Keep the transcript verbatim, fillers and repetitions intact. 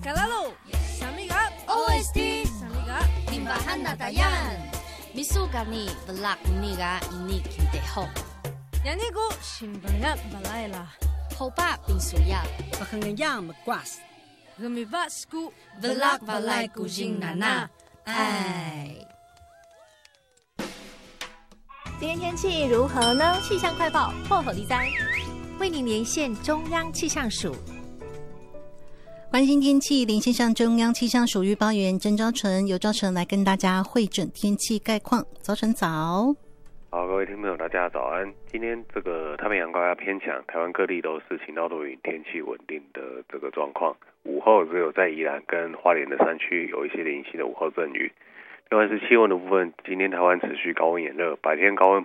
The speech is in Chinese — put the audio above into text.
Kalalo, Samiga, O S T, Samiga, Timbahan na tayan. Misuga ni belak niga ini kinteho. Yaniko, Simbangat Balayla, Hopa pinsuya. Pakangayang magkwas. Gumiba Sku, Belak balay kujing nana.哎， 今天天气如何呢？气象快报破口力灾，为您连线中央气象署。 关心天气，连线上中央气象署预报员郑昭纯，由昭纯来跟大家汇整天气概况。早晨早。 好，各位听众朋友，大家早安。今天这个太平洋高压偏强，台湾各地都是晴到多云，天气稳定的这个状况。午后只有在宜兰跟花莲的山区有一些零星的午后阵雨。另外是气温的部分，今天台湾持续高温炎热，白天高温